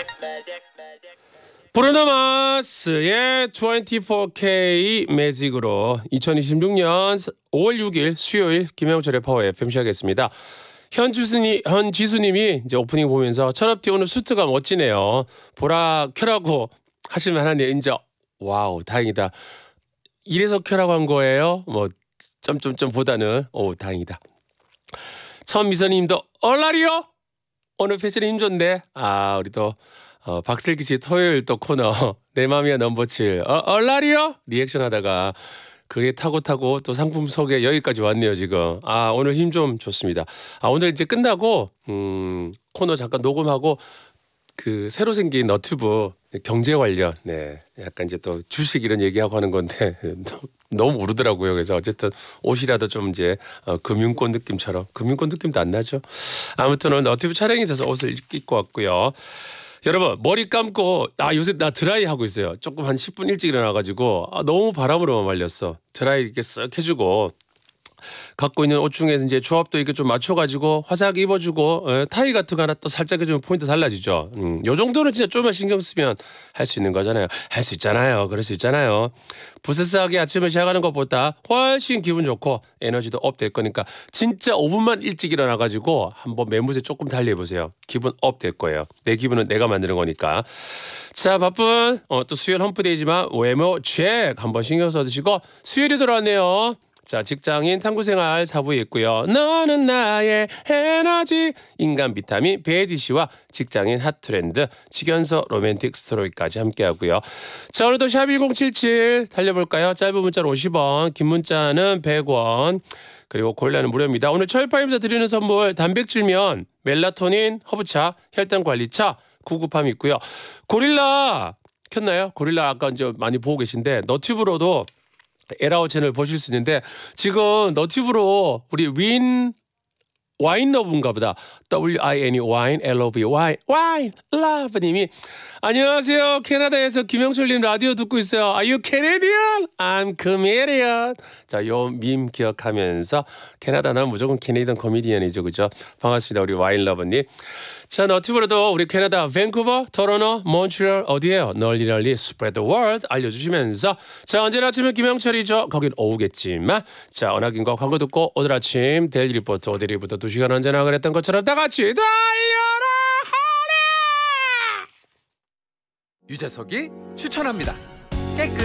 브루노 마스의 24K 매직으로 2026년 5월 6일 수요일 김영철의 파워 FM 시작했습니다. 현지수님이 이제 오프닝 보면서 천업티 오늘 수트가 멋지네요. 보라 켜라고 하실만하네요. 인정. 와우 다행이다. 이래서 켜라고 한 거예요. 뭐 점점점보다는 오 다행이다. 천미선님도 얼라리요? 오늘 패션에 힘 좋네. 아 우리 또 박슬기 씨 토요일 또 코너 내 맘이야 넘버 7 얼라리요? 리액션 하다가 그게 타고 또 상품 소개 여기까지 왔네요 지금. 아 오늘 힘 좀 좋습니다. 아 오늘 이제 끝나고 코너 잠깐 녹음하고 그 새로 생긴 너튜브 경제 관련 네 약간 이제 또 주식 이런 얘기하고 하는 건데 너무 모르더라고요. 그래서 어쨌든 옷이라도 좀 이제 금융권 느낌처럼 금융권 느낌도 안 나죠. 아무튼 오늘 너튜브 촬영이 있어서 옷을 입고 왔고요. 여러분 머리 감고 요새 나 드라이 하고 있어요. 조금 한 10분 일찍 일어나가지고 너무 바람으로만 말렸어. 드라이 이렇게 쓱 해주고 갖고 있는 옷 중에서 이제 조합도 이렇게 좀 맞춰가지고 화사하게 입어주고 타이 같은 거 하나 또 살짝 해주면 포인트 달라지죠. 요 정도는 진짜 좀만 신경 쓰면 할 수 있는 거잖아요. 할 수 있잖아요. 그럴 수 있잖아요. 부스스하게 아침을 시작하는 것보다 훨씬 기분 좋고 에너지도 업 될 거니까 진짜 5분만 일찍 일어나가지고 한번 매무새 조금 달려보세요. 기분 업 될 거예요. 내 기분은 내가 만드는 거니까. 자 바쁜 또 수요일 험프데이지만 외모 책 한번 신경 써주시고 수요일이 돌아왔네요. 자 직장인 탐구생활 4부에 있고요. 너는 나의 에너지 인간 비타민 베디씨와 직장인 핫트렌드 직연서 로맨틱 스토리까지 함께하고요. 자 오늘도 샵 1077 달려볼까요? 짧은 문자는 50원 긴 문자는 100원 그리고 고릴라는 무료입니다. 오늘 철파임에서 드리는 선물 단백질면 멜라토닌 허브차 혈당관리차 구급함 있고요. 고릴라 켰나요? 고릴라 아까 이제 많이 보고 계신데 너튜브로도 에라오 채널 보실 수 있는데 지금 너튜브로 우리 와인러브인가 보다. WINE 와인 LOV 와인 러브님이 안녕하세요. 캐나다에서 김영철님 라디오 듣고 있어요. Are you Canadian? I'm Canadian. 자, 요 밈 기억하면서 캐나다는 무조건 캐네디언 코미디언이죠. 그죠? 반갑습니다. 우리 와인러브님. 자, 너튜브로도 우리 캐나다 밴쿠버, 토론토, 몬트리올 어디에요? 널리 스프레드 월드 알려주시면서 자 언제나 아침에 김영철이죠. 거긴 오후겠지만 자 언학인과 광고 듣고 오늘 아침 데일리 리포트 오데리부터 2시간 언제나 그랬던 것처럼 다 같이 달려라 하랴 유재석이 추천합니다. 깨끗